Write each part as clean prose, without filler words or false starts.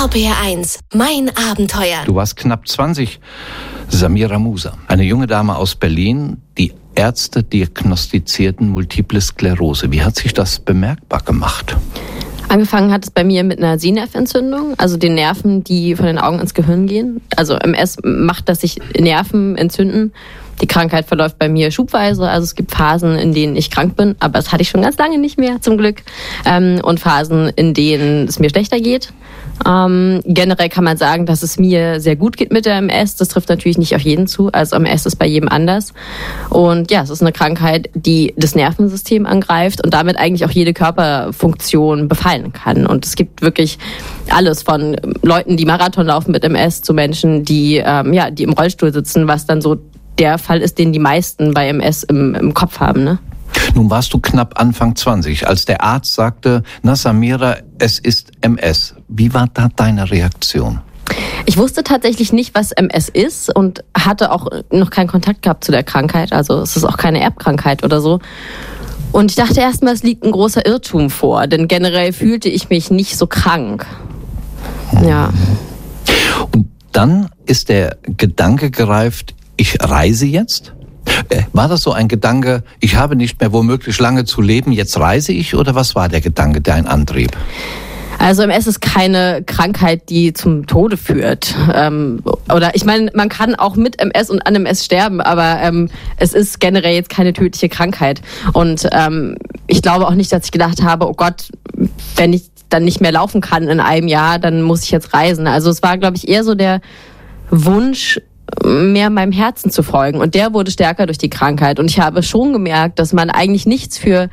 RPR1, mein Abenteuer. Du warst knapp 20, Samira Musa, eine junge Dame aus Berlin. Die Ärzte diagnostizierten Multiple Sklerose. Wie hat sich das bemerkbar gemacht? Angefangen hat es bei mir mit einer Sehnervenentzündung, also den Nerven, die von den Augen ins Gehirn gehen. Also MS macht, dass sich Nerven entzünden. Die Krankheit verläuft bei mir schubweise, also es gibt Phasen, in denen ich krank bin, aber das hatte ich schon ganz lange nicht mehr, zum Glück. Und Phasen, in denen es mir schlechter geht. Generell kann man sagen, dass es mir sehr gut geht mit der MS. Das trifft natürlich nicht auf jeden zu. Also MS ist bei jedem anders. Und ja, es ist eine Krankheit, die das Nervensystem angreift und damit eigentlich auch jede Körperfunktion befallen kann. Und es gibt wirklich alles von Leuten, die Marathon laufen mit MS, zu Menschen, die die im Rollstuhl sitzen, was dann so der Fall ist, den die meisten bei MS im Kopf haben, ne? Nun warst du knapp Anfang 20, als der Arzt sagte, na Samira, es ist MS. Wie war da deine Reaktion? Ich wusste tatsächlich nicht, was MS ist und hatte auch noch keinen Kontakt gehabt zu der Krankheit. Also es ist auch keine Erbkrankheit oder so. Und ich dachte erstmal, es liegt ein großer Irrtum vor, denn generell fühlte ich mich nicht so krank. Ja. Und dann ist der Gedanke gereift, ich reise jetzt? War das so ein Gedanke, ich habe nicht mehr womöglich lange zu leben, jetzt reise ich? Oder was war der Gedanke, der einen antrieb? Also MS ist keine Krankheit, die zum Tode führt. Oder ich meine, man kann auch mit MS und an MS sterben, aber es ist generell jetzt keine tödliche Krankheit. Und ich glaube auch nicht, dass ich gedacht habe, oh Gott, wenn ich dann nicht mehr laufen kann in einem Jahr, dann muss ich jetzt reisen. Also es war, glaube ich, eher so der Wunsch, mehr meinem Herzen zu folgen. Und der wurde stärker durch die Krankheit. Und ich habe schon gemerkt, dass man eigentlich nichts für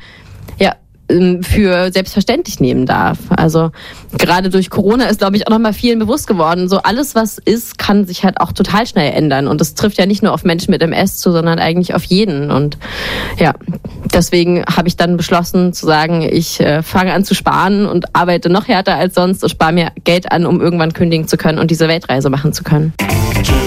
selbstverständlich nehmen darf. Also gerade durch Corona ist, glaube ich, auch nochmal vielen bewusst geworden. So alles, was ist, kann sich halt auch total schnell ändern. Und das trifft ja nicht nur auf Menschen mit MS zu, sondern eigentlich auf jeden. Und ja, deswegen habe ich dann beschlossen zu sagen, ich fange an zu sparen und arbeite noch härter als sonst und spare mir Geld an, um irgendwann kündigen zu können und diese Weltreise machen zu können.